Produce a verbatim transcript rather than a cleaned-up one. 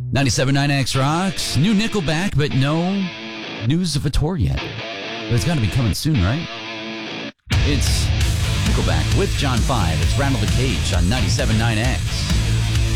ninety-seven point nine X Rocks. New Nickelback, but no news of a tour yet. But it's got to be coming soon, right? It's Nickelback with John five. It's Rattle the Cage on ninety-seven point nine X.